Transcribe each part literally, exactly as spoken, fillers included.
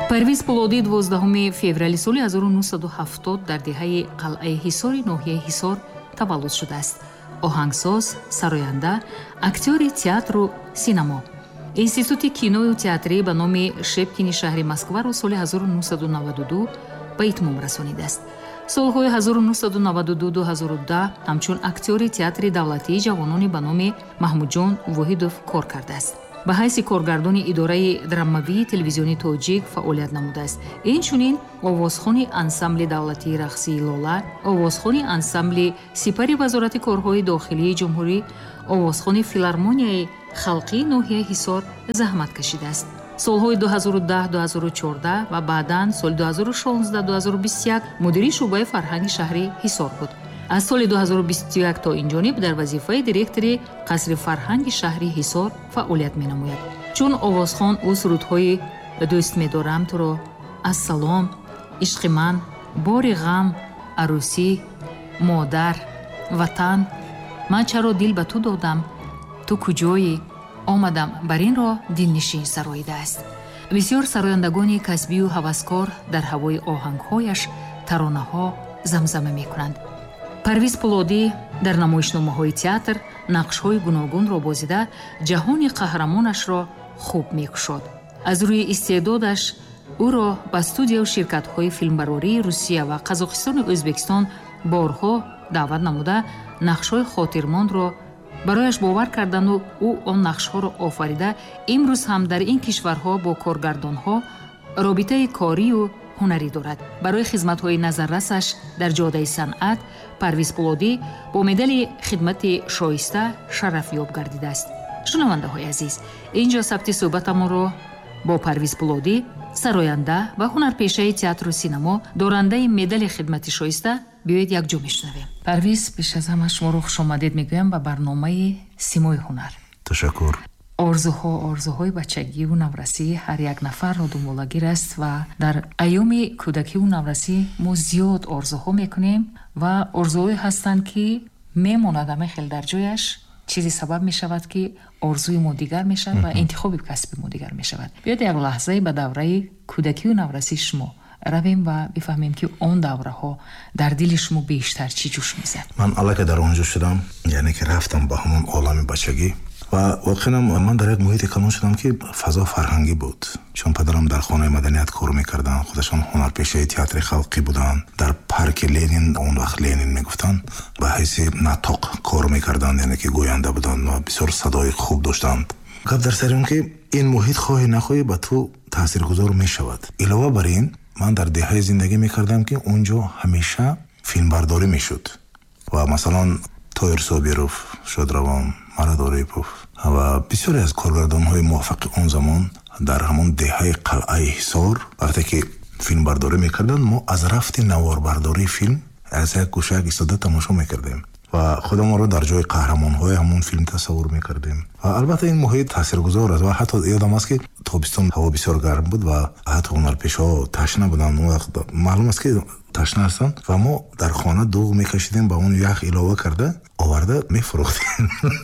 Парвиз Пулодӣ дувоздаҳуми феврали соли ҳазору нуҳсаду ҳафтод дар деҳаи қалъаи Ҳисори ноҳияи Ҳисор таваллуд шудааст. Оҳангсоз, сароянда, актёри театру синемо. Институти киною театрӣ ба номи Шепкини шаҳри Москваро соли ҳазору нуҳсаду наваду ду ба итмом расонидааст. солҳои ҳазору нуҳсаду наваду ду - ду ҳазору даҳ ҳамчун актёри театри давлатии ҷавонони ба номи Маҳмудҷон Воҳидов кор кардааст. ба ҳайси коргардони идораи драмавии телевизиони тоҷик фаъолият намудааст. Инчунин овозхони ансамбли давлатии рақсии Лола, овозхони ансамбли сипари вазорати корҳои дохилии ҷумҳурӣ, овозхони филармонияи халқии ноҳияи Ҳисор заҳмат кашидааст. солҳои ду ҳазору даҳ - ду ҳазору чордаҳ ва баъдан соли ду ҳазору шонздаҳ - ду ҳазору бисту як мудири шӯъбаи фарҳанги шаҳри Ҳисор буд. аз соли ду ҳазору бисту як то инҷониб дар вазифаи директори қасри фарҳанги шаҳри Ҳисор фаъолият менамояд. чун овозхон ӯ сурудҳои дӯст медорам туро, ассалом, ишқи ман, бори ғам, арӯсӣ, модар, ватан, ман чаро дил ба ту додам, ту куҷоӣ, омадам бар ин роҳ дилнишин сароидааст. бисёр сарояндагони касбию ҳаваскор дар ҳавои оҳангҳояш таронаҳо замзама мекунанд. Парвиз Пулодӣ дар намоишномаҳои театр нақшҳои гуногунро бозида ҷаҳони қаҳрамонашро хуб мекушод. аз рӯи истеъдодаш ӯро ба студияу ширкатҳои филмбарории Русия ва Қазоқистону Ӯзбекистон борҳо даъват намуда нақшҳои хотирмонро барояш бовар карданду ӯ он нақшҳоро офарида имрӯз ҳам дар ин кишварҳо бо коргардонҳо робитаи корию ҳунарӣ дорад. барои хизматҳои назаррасаш дар ҷодаи санъат Парвиз Пулодӣ бо медали хидмати шоиста шарафёб гардидааст. шунавандаҳои азиз, ин ҷо сабти суҳбатамонро бо Парвиз Пулодӣ, сароянда ва ҳунарпешаи театру синемо, дорандаи медали хидмати шоиста, биёед якҷо мешунавем. Парвиз, пеш аз ҳама шуморо хушомадед мегӯям ба барномаи Симои ҳунар. ташаккур. орзуҳо орзуҳои бачагиву наврасӣ ҳар як нафарро дунболагир аст ва дар айёми кӯдакиву наврасӣ мо зиёд орзуҳо мекунем ва орзуҳое ҳастанд ки мемонад ҳама хел дар ҷояш, чизе сабаб мешавад ки орзуи мо дигар мешавад ва интихоби касби мо дигар мешавад. биёед як лаҳзае ба давраи кӯдакиву наврасии шумо равем ва бифаҳмем ки он давраҳо дар дили шумо бештар чӣ ҷӯш мезад. ман аллакай дар он ҷо шудам, яъне ки рафтам ба ҳамон олами бачагӣ ва воқеан ман дар як муҳити калон шудам ки фазо фарҳангӣ буд, чун падарам дар хонаи маданият кор мекарданд, худашон ҳунарпешаи театри халқӣ буданд, дар парки Ленин, он вақт Ленин мегуфтанд, ба ҳайси натоқ кор мекарданд, яъне ки гӯянда буданд ва бисёр садои хуб доштанд. гап дар сари он ки ин муҳит хоҳӣ нахоҳӣ ба ту таъсиргузор мешавад. илова бар ин ман дар деҳаи зиндагӣ мекардам ки он ҷо ҳамеша филмбардорӣ мешуд ва масалан Тоир Собиров, Шодравон, Марат Орипов ва бисёре аз коргардонҳои муваффақи он замон дар ҳамон деҳаи қалъаи Ҳисор вақте ки филмбардорӣ мекарданд, мо аз рафти наворбардории филм аз як гӯшаак истода тамошо мекардем ва худамонро дар ҷои қаҳрамонҳои ҳамон филм тасаввур мекардем. ва албатта ин муҳит таъсиргузор аст ва ҳатто ёдам аст ки тобистон ҳаво бисёр гарм буд ва ҳатто ҳунарпешаҳо ташна буданд. Он вақт маълум аст ки ташна ҳастанд ва мо дар хона дуғ мекашидем, ба он ях илова карда оварда мефурӯхтем.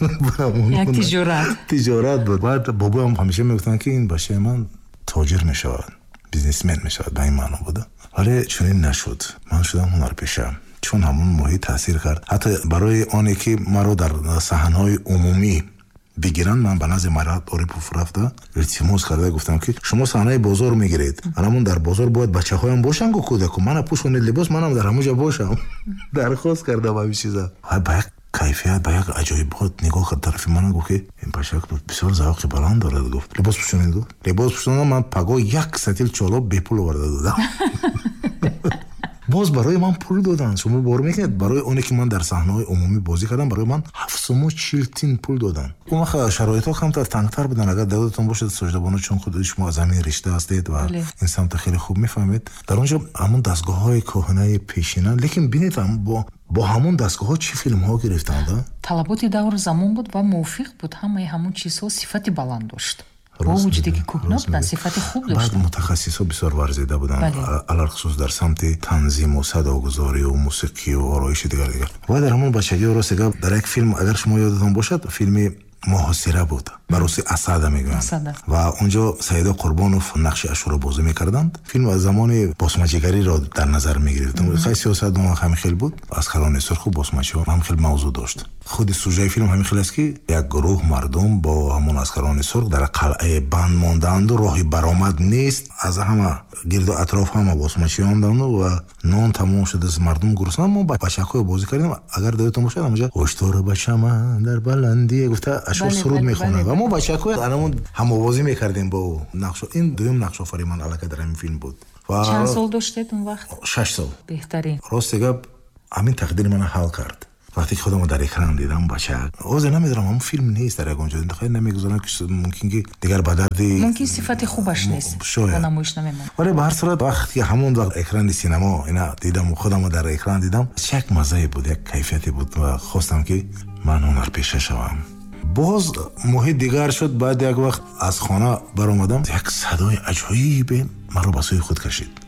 як тиҷорат тиҷорат буд. баъд бобоям ҳамеша мегуфтанд ки ин бачаи ман тоҷир мешавад, бизнесмен мешавад, ба ин маъно буда. вале чунин нашуд. ман шудам ҳунарпеша, чун ҳамон муҳит таъсир кард. ҳатто барои оне ки маро дар саҳнҳои умумӣ бигиранд, ман ба назди Марат Орипов рафта илтимос карда гуфтам ки шумо саҳнаи бозор мегиред, анамон дар бозор бояд бачаҳоям бошанд ку кӯдаку, мана пӯшонед либос, манам дар ҳамун ҷо бошам. дархост кардам ҳамин чиза. ба як кайфият, ба як аҷоибот нигоҳ кард тарафи ман, гуфт ки ин бачак бисёр завқи баланд дорад. гуфт либос пӯшонед. гуфт либос пӯшондам, ман паго як сатил чолоб бепул оварда додам. боз барои ман пул доданд. шумо бор мекунед, барои оне ки ман дар саҳнаҳои умумӣ бозӣ кардам, барои ман ҳафтсуму чил тин пул доданд. он вақт шароитҳо камтар тангтар буданд. агар дадатон бошад соҷдабона, чун худ шумо аз замин ришта ҳастед ва ин самта хеле хуб мефаҳмед, дар он ҷо ҳамон дастгоҳҳои коҳинаи пешина, лекин бинед бо бо ҳамон дастгоҳҳо чӣ филмҳо гирифтанд. талаботи давр замон буд ва мувофиқ буд. ҳамаи ҳамон чизҳо сифати баланд дошт. бо вуҷуде ки кӯҳна буданд, сифати хуб доштанд. баъд мутахассисҳо бисёр варзида буданд, алалхусус дар самти танзиму садогузорию мусиқию ороиши дигар дигар. ва дар ҳамон бачагӣ рости гап дар як филм, агар шумо ёдатон бошад, филми муҳосира буд, бароси асада мегӯянд ва онҷо Саида Қурбонов нақши ашуро бозӣ мекарданд. Филм аз замони босмаҷигариро дар назар мегирифт. Хай сиёсатдон ҳамин хел буд, аскарони сурху босмаҷиҳо ҳамин хел мавзӯъ дошт. худи сужаи филм ҳамин хел аст ки як гурӯҳ мардум бо ҳамон аскарони сурх дар қалъае банд мондаанду роҳи баромад нест. аз ҳама гирду атроф ҳама босмаҷиҳо омаданду ва нон тамом шуда мардум гурсна. мо бачакҳои бозӣ кардем. агар дадатон бошад ҳамаҷа ҳоштора бачаман дар баландӣ гуфта ашур суруд мехонад ва мо бачакҳои анамон ҳамовозӣ мекардем бо нақшо. ин дуюм нақшофари ман аллакай дар ҳамин филм буд. чанд сол доштед он вақт? шаш сол. беҳтарин. рости гап ҳамин тақдири мана ҳал кард. вақте ки худамро дар экран дидам бачак ҳозир намедонам ҳамн филм нест дар ягон ҷо хай намегузарам ки мумкин ки дигар ба дарди мумкин сифати хубаш нест шояд намоиш намемонад. вале ба ҳар сурат вақте ки ҳамон вақт экрани синемо ина дидам худамро дар экран дидам як маззае буд, як кайфияте буд ва хостам ки ман ҳунарпеша шавам. боз муҳит дигар шуд. баъд як вақт аз хона баромадам як садои аҷоибе маро ба сӯи худ кашид.